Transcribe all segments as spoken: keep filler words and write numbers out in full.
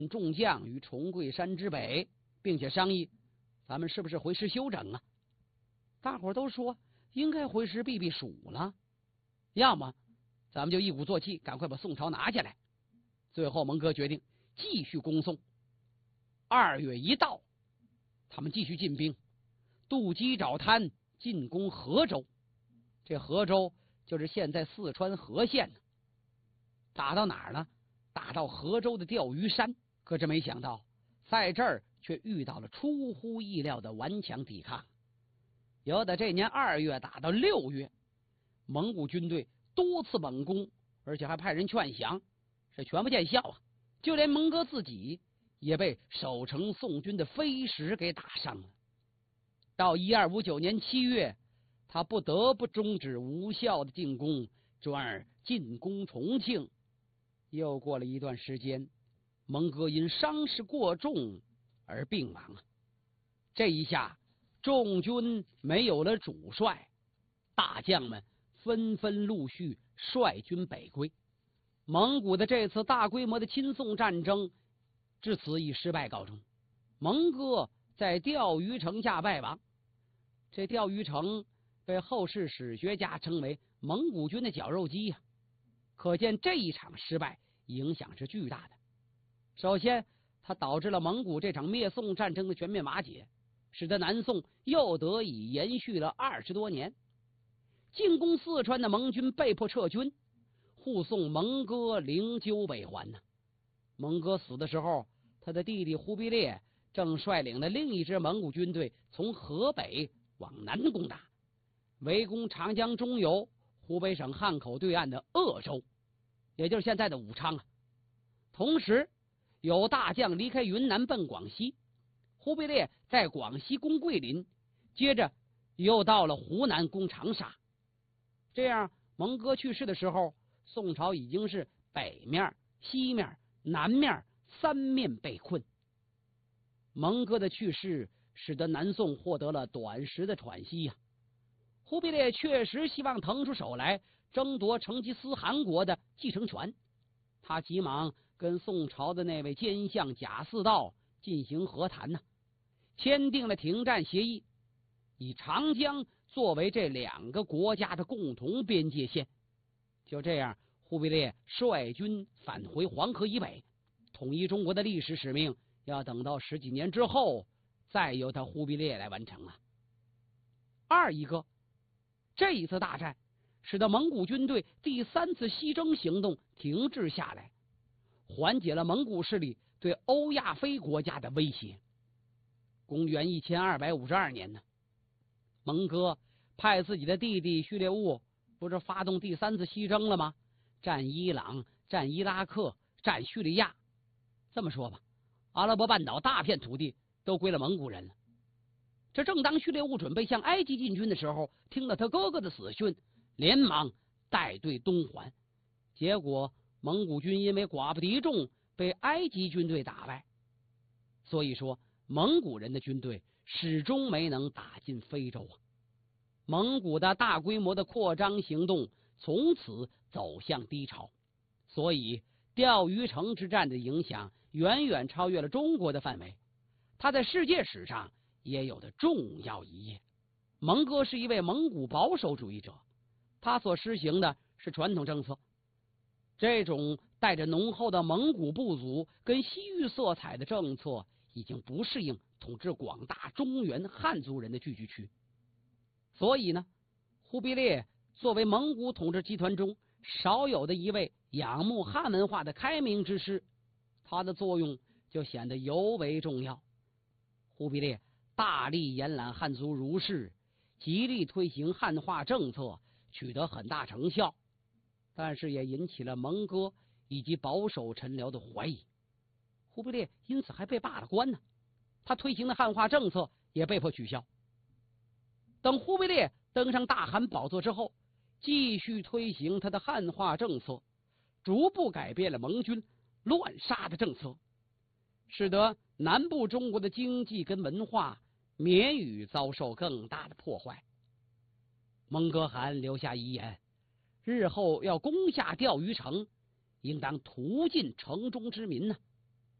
众将于重贵山之北，并且商议咱们是不是回师休整啊？大伙儿都说应该回师避避暑了，要么咱们就一鼓作气，赶快把宋朝拿下来。最后蒙哥决定继续攻宋。二月一到，他们继续进兵，渡鸡爪滩，进攻河州。这河州就是现在四川和县呢。打到哪儿呢？打到河州的钓鱼山。可是没想到，在这儿却遇到了出乎意料的顽强抵抗。由得这年二月打到六月，蒙古军队多次猛攻，而且还派人劝降，是全不见效啊！就连蒙哥自己也被守城宋军的飞石给打伤了。到一二五九年七月，他不得不终止无效的进攻，转而进攻重庆。又过了一段时间，蒙哥因伤势过重而病亡啊！这一下，众军没有了主帅，大将们纷纷陆续率军北归。蒙古的这次大规模的亲宋战争至此以失败告终。蒙哥在钓鱼城下败亡。这钓鱼城被后世史学家称为蒙古军的绞肉机呀、啊，可见这一场失败影响是巨大的。首先，它导致了蒙古这场灭宋战争的全面瓦解，使得南宋又得以延续了二十多年。进攻四川的蒙军被迫撤军，护送蒙哥灵柩北还呢。蒙哥死的时候，他的弟弟忽必烈正率领的另一支蒙古军队从河北往南攻打，围攻长江中游湖北省汉口对岸的鄂州，也就是现在的武昌啊。同时，有大将离开云南奔广西，忽必烈在广西攻桂林，接着又到了湖南攻长沙。这样，蒙哥去世的时候，宋朝已经是北面、西面、南面三面被困。蒙哥的去世使得南宋获得了短时的喘息呀、啊。忽必烈确实希望腾出手来争夺成吉思汗国的继承权，他急忙跟宋朝的那位奸相贾似道进行和谈呢、啊，签订了停战协议，以长江作为这两个国家的共同边界线。就这样，忽必烈率军返回黄河以北，统一中国的历史使命要等到十几年之后再由他忽必烈来完成啊。二一个，这一次大战使得蒙古军队第三次西征行动停滞下来，缓解了蒙古势力对欧亚非国家的威胁。公元一千二百五十二年呢，蒙哥派自己的弟弟序列兀不是发动第三次西征了吗？占伊朗，占伊拉克，占叙利亚。这么说吧，阿拉伯半岛大片土地都归了蒙古人了。这正当序列兀准备向埃及进军的时候，听了他哥哥的死讯，连忙带队东还。结果蒙古军因为寡不敌众，被埃及军队打败。所以说，蒙古人的军队始终没能打进非洲啊。蒙古的大规模的扩张行动从此走向低潮，所以钓鱼城之战的影响远远超越了中国的范围，它在世界史上也有着重要一页。蒙哥是一位蒙古保守主义者，他所施行的是传统政策，这种带着浓厚的蒙古部族跟西域色彩的政策已经不适应统治广大中原汉族人的聚居区。所以呢，忽必烈作为蒙古统治集团中少有的一位仰慕汉文化的开明之师，他的作用就显得尤为重要。忽必烈大力延揽汉族儒士，极力推行汉化政策，取得很大成效，但是也引起了蒙哥以及保守臣僚的怀疑。忽必烈因此还被罢了官呢，他推行的汉化政策也被迫取消。等忽必烈登上大汗宝座之后，继续推行他的汉化政策，逐步改变了蒙军乱杀的政策，使得南部中国的经济跟文化免于遭受更大的破坏。蒙哥汗留下遗言，日后要攻下钓鱼城，应当屠尽城中之民呢、啊。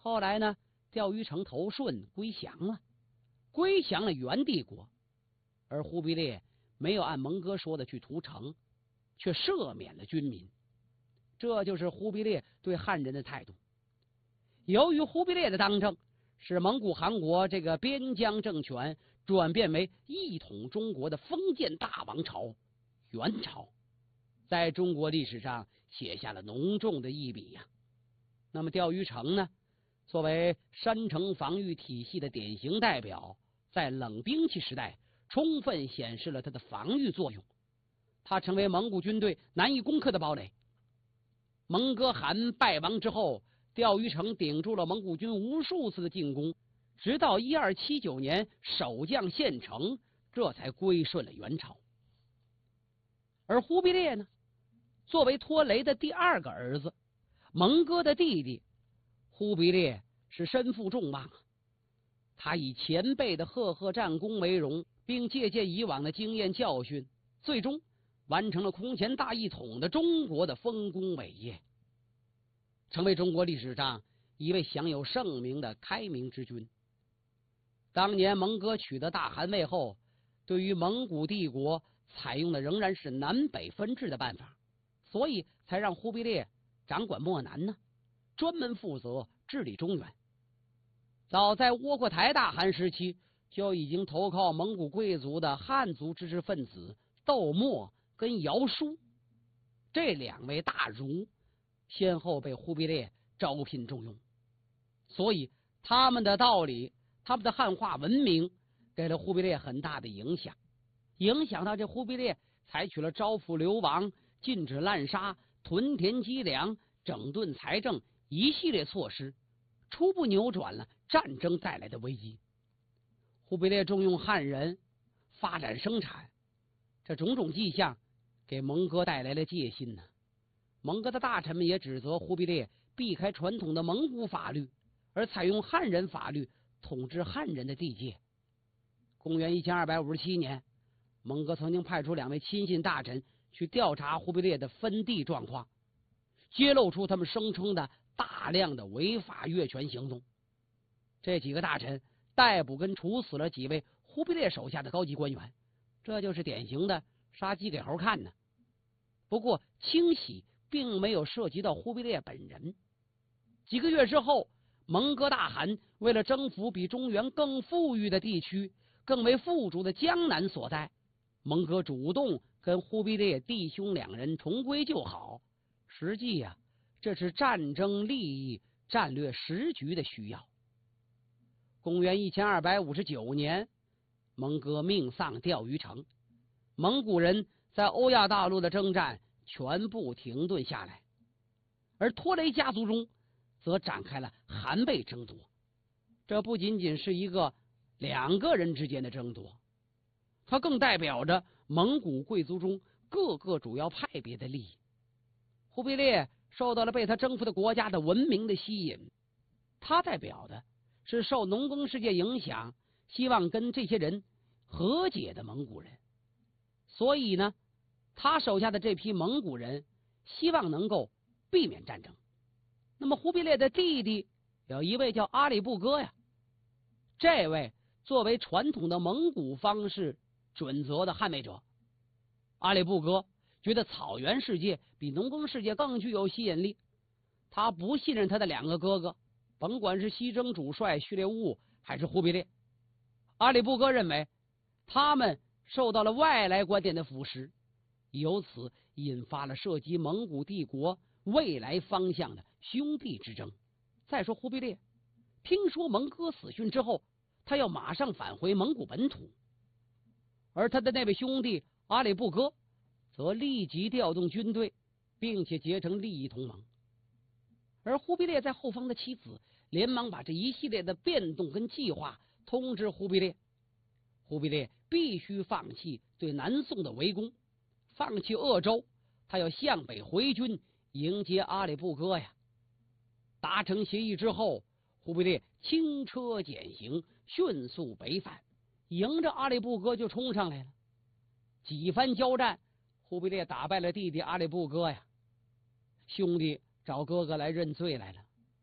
后来呢，钓鱼城投顺归降了，归降了元帝国，而忽必烈没有按蒙哥说的去屠城，却赦免了军民。这就是忽必烈对汉人的态度。由于忽必烈的当政，使蒙古汗国这个边疆政权转变为一统中国的封建大王朝元朝，在中国历史上写下了浓重的一笔呀、啊。那么钓鱼城呢，作为山城防御体系的典型代表，在冷兵器时代充分显示了它的防御作用，它成为蒙古军队难以攻克的堡垒。蒙哥汗败亡之后，钓鱼城顶住了蒙古军无数次的进攻，直到一二七九年守将献城，这才归顺了元朝。而忽必烈呢，作为拖雷的第二个儿子，蒙哥的弟弟，忽必烈是身负重望啊。他以前辈的赫赫战功为荣，并借鉴以往的经验教训，最终完成了空前大一统的中国的丰功伟业，成为中国历史上一位享有盛名的开明之君。当年蒙哥取得大汗位后，对于蒙古帝国采用的仍然是南北分治的办法，所以才让忽必烈掌管漠南呢，专门负责治理中原。早在窝阔台大汗时期，就已经投靠蒙古贵族的汉族知识分子窦默跟姚舒这两位大儒，先后被忽必烈招聘重用，所以他们的道理，他们的汉化文明，给了忽必烈很大的影响，影响到这忽必烈采取了招抚流亡、禁止滥杀、屯田积粮、整顿财政一系列措施，初步扭转了战争带来的危机。忽必烈重用汉人，发展生产，这种种迹象给蒙哥带来了戒心呢。蒙哥的大臣们也指责忽必烈避开传统的蒙古法律，而采用汉人法律统治汉人的地界。公元一千二百五十七年，蒙哥曾经派出两位亲信大臣去调查忽必烈的分地状况，揭露出他们声称的大量的违法越权行动。这几个大臣逮捕跟处死了几位忽必烈手下的高级官员，这就是典型的杀鸡给猴看呢。不过清洗并没有涉及到忽必烈本人。几个月之后，蒙哥大汗为了征服比中原更富裕的地区、更为富足的江南所在，蒙哥主动跟忽必烈弟兄两人重归旧好。实际呀、啊，这是战争利益、战略时局的需要。公元一千二百五十九年，蒙哥命丧钓鱼城，蒙古人在欧亚大陆的征战全部停顿下来，而拖雷家族中则展开了汗背争夺。这不仅仅是一个两个人之间的争夺，它更代表着蒙古贵族中各个主要派别的利益。忽必烈受到了被他征服的国家的文明的吸引，他代表的是受农耕世界影响，希望跟这些人和解的蒙古人。所以呢，他手下的这批蒙古人希望能够避免战争。那么忽必烈的弟弟有一位叫阿里不哥呀，这位作为传统的蒙古方式准则的捍卫者，阿里不哥觉得草原世界比农耕世界更具有吸引力，他不信任他的两个哥哥，甭管是西征主帅序列兀还是忽必烈。阿里不哥认为他们受到了外来观点的腐蚀，由此引发了涉及蒙古帝国未来方向的兄弟之争。再说忽必烈听说蒙哥死讯之后，他要马上返回蒙古本土，而他的那位兄弟阿里不哥则立即调动军队，并且结成利益同盟。而忽必烈在后方的妻子连忙把这一系列的变动跟计划通知忽必烈。忽必烈必须放弃对南宋的围攻，放弃鄂州，他要向北回军迎接阿里不哥呀。达成协议之后，忽必烈轻车简行，迅速北返，迎着阿里不哥就冲上来了。几番交战，忽必烈打败了弟弟阿里不哥呀。兄弟找哥哥来认罪来了。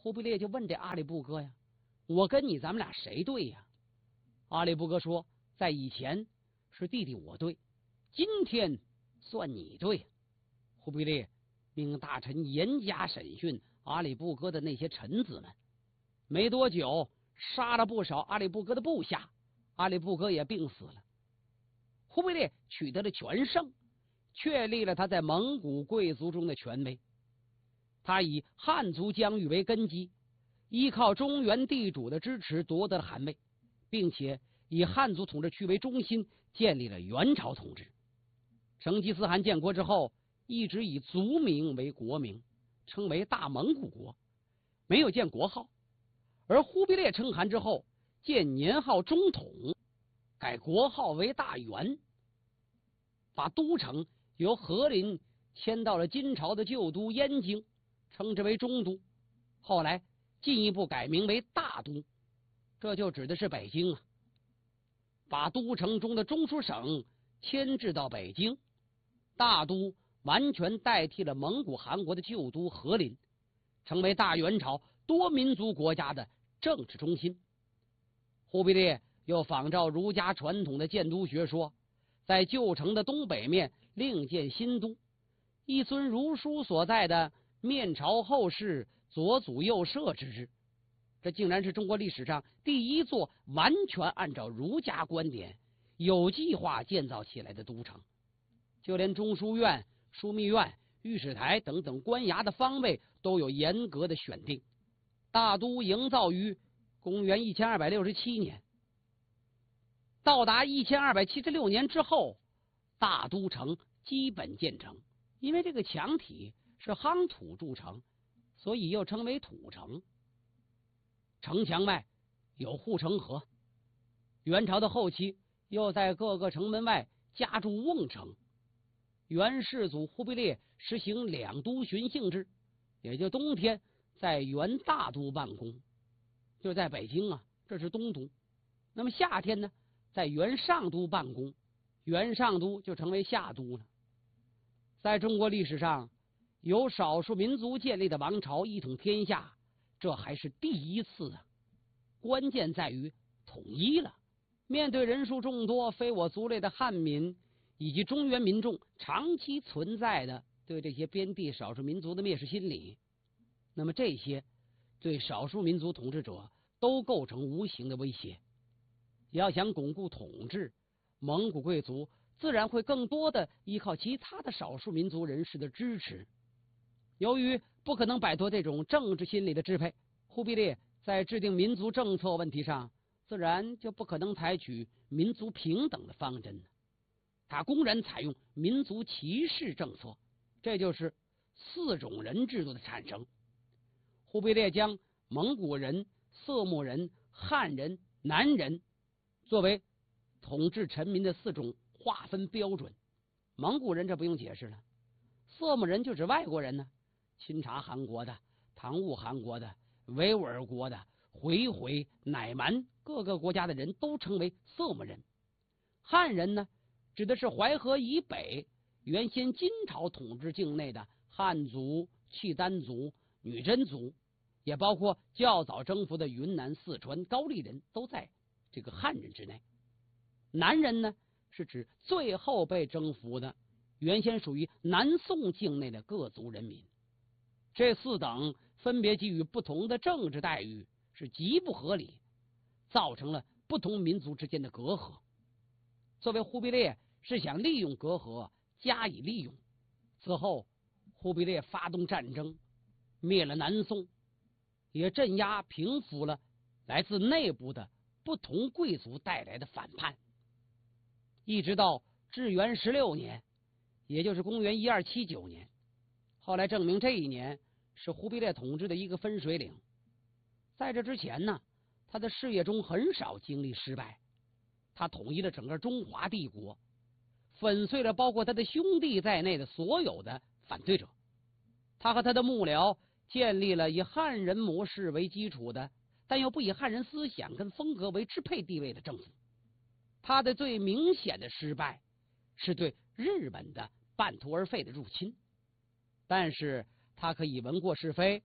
忽必烈就问这阿里不哥呀：“我跟你咱们俩谁对呀？”阿里不哥说：“在以前是弟弟我对，今天算你对。”忽必烈命大臣严加审讯阿里不哥的那些臣子们，没多久杀了不少阿里不哥的部下，阿里不哥也病死了。忽必烈取得了全胜，确立了他在蒙古贵族中的权威。他以汉族疆域为根基，依靠中原地主的支持夺得了汗位，并且以汉族统治区为中心建立了元朝统治。成吉思汗建国之后，一直以族名为国名，称为大蒙古国，没有建国号。而忽必烈称汗之后，建年号中统，改国号为大元，把都城由和林迁到了金朝的旧都燕京，称之为中都。后来进一步改名为大都，这就指的是北京啊。把都城中的中书省迁至到北京，大都完全代替了蒙古汗国的旧都和林，成为大元朝多民族国家的政治中心。忽必烈又仿照儒家传统的建都学说，在旧城的东北面另建新都，一尊儒书所在的面朝后室，左祖右摄之制。这竟然是中国历史上第一座完全按照儒家观点有计划建造起来的都城。就连中书院、枢密院、御史台等等官衙的方位都有严格的选定。大都营造于公元一千二百六十七年，到达一千二百七十六年之后，大都城基本建成。因为这个墙体是夯土筑成，所以又称为土城。城墙外有护城河。元朝的后期又在各个城门外加筑瓮城。元世祖忽必烈实行两都巡幸制，也就冬天在元大都办公，就在北京啊，这是东都。那么夏天呢，在元上都办公，元上都就成为下都了。在中国历史上，由少数民族建立的王朝一统天下，这还是第一次啊！关键在于统一了。面对人数众多、非我族类的汉民以及中原民众长期存在的对这些边地少数民族的蔑视心理，那么这些对少数民族统治者都构成无形的威胁。要想巩固统治，蒙古贵族自然会更多的依靠其他的少数民族人士的支持。由于不可能摆脱这种政治心理的支配，忽必烈在制定民族政策问题上，自然就不可能采取民族平等的方针。他公然采用民族歧视政策，这就是四种人制度的产生。忽必烈将蒙古人、色目人、汉人、南人作为统治臣民的四种划分标准。蒙古人这不用解释了，色目人就指外国人呢，钦察汗国的、唐兀汗国的、维吾尔国的、回回、乃蛮各个国家的人都称为色目人。汉人呢，指的是淮河以北原先金朝统治境内的汉族、契丹族、女真族，也包括较早征服的云南、四川、高丽人都在这个汉人之内。南人呢，是指最后被征服的原先属于南宋境内的各族人民。这四等分别给予不同的政治待遇，是极不合理，造成了不同民族之间的隔阂。作为忽必烈是想利用隔阂加以利用。此后忽必烈发动战争，灭了南宋，也镇压平复了来自内部的不同贵族带来的反叛。一直到至元十六年，也就是公元一二七九年，后来证明这一年是忽必烈统治的一个分水岭。在这之前呢，他的事业中很少经历失败。他统一了整个中华帝国，粉碎了包括他的兄弟在内的所有的反对者。他和他的幕僚建立了以汉人模式为基础的，但又不以汉人思想跟风格为支配地位的政府。他的最明显的失败是对日本的半途而废的入侵，但是他可以闻过是非，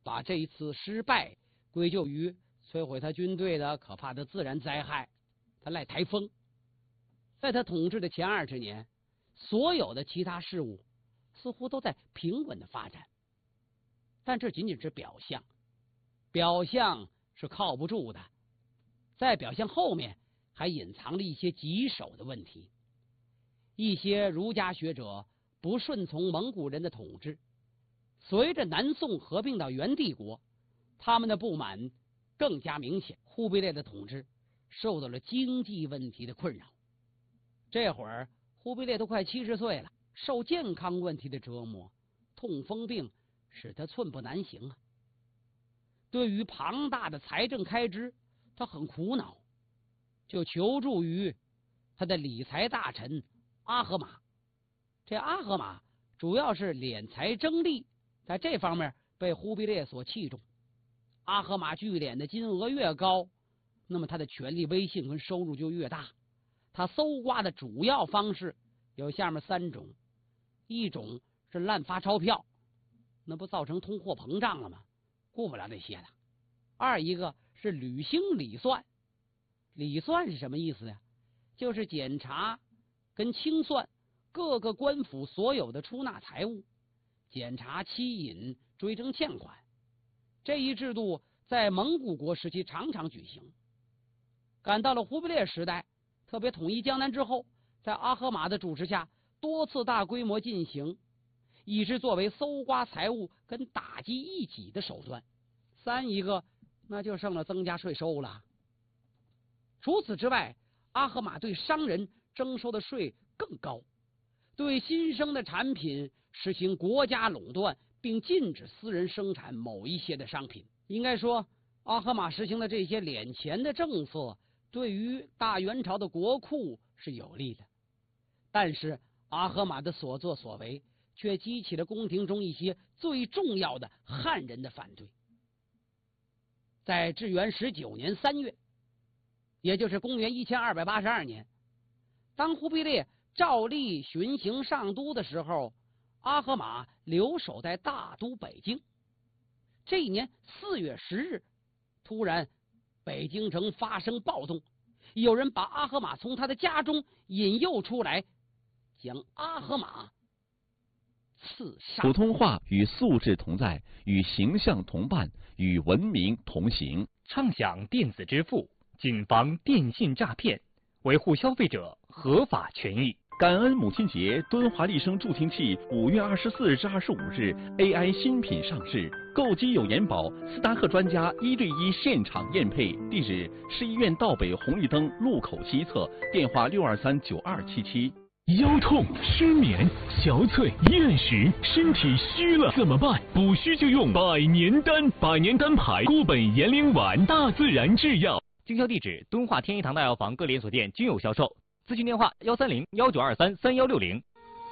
把这一次失败归咎于摧毁他军队的可怕的自然灾害，他赖台风。在他统治的前二十年，所有的其他事物似乎都在平稳的发展，但这仅仅是表象，表象是靠不住的，在表象后面还隐藏着一些棘手的问题。一些儒家学者不顺从蒙古人的统治，随着南宋合并到元帝国，他们的不满更加明显。忽必烈的统治受到了经济问题的困扰，这会儿忽必烈都快七十岁了，受健康问题的折磨，痛风病使他寸步难行啊。对于庞大的财政开支，他很苦恼，就求助于他的理财大臣阿合马。这阿合马主要是敛财征利，在这方面被忽必烈所器重。阿合马聚敛的金额越高，那么他的权力威信跟收入就越大。他搜刮的主要方式有下面三种：一种是滥发钞票，那不造成通货膨胀了吗？顾不了这些了。二一个是履行礼算，礼算是什么意思呀？就是检查跟清算各个官府所有的出纳财物，检查欺隐，追征欠款。这一制度在蒙古国时期常常举行。赶到了忽必烈时代，特别统一江南之后，在阿合马的主持下多次大规模进行，以致作为搜刮财物跟打击异己的手段。三一个那就剩了增加税收了。除此之外，阿合马对商人征收的税更高，对新生的产品实行国家垄断，并禁止私人生产某一些的商品。应该说，阿合马实行的这些敛钱的政策对于大元朝的国库是有利的，但是阿合马的所作所为却激起了宫廷中一些最重要的汉人的反对。在至元十九年三月，也就是公元一千二百八十二年，当忽必烈照例巡行上都的时候，阿合马留守在大都北京。这一年四月十日，突然北京城发生暴动，有人把阿合马从他的家中引诱出来，将阿合马刺杀。 普通话与素质同在，与形象同伴，与文明同行。 畅享电子支付，谨防电信诈骗，维护消费者合法权益。 感恩母亲节，敦华丽声助听器五月二十四至二十五日 A I 新品上市，购机有延保，斯达克专家一对一现场验配。地址：市医院道北红绿灯路口西侧，电话六二三九二七七。 腰痛、失眠、小腿、厌食，身体虚了怎么办？补虚就用百年丹，百年丹牌固本延龄丸，大自然制药。 经销地址：敦化天一堂大药房各连锁店均有销售。咨询电话：幺三零幺九二三三幺六零。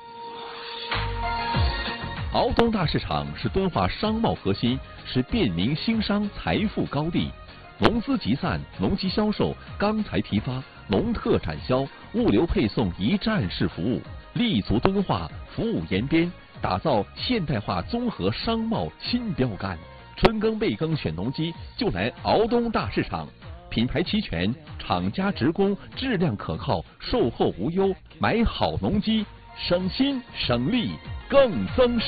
敖东大市场是敦化商贸核心，是便民兴商财富高地。农资集散、农机销售、钢材批发、农特展销、物流配送一站式服务，立足敦化，服务延边，打造现代化综合商贸新标杆。春耕备耕选农机，就来敖东大市场。品牌齐全，厂家直供，质量可靠，售后无忧，买好农机，省心省力更增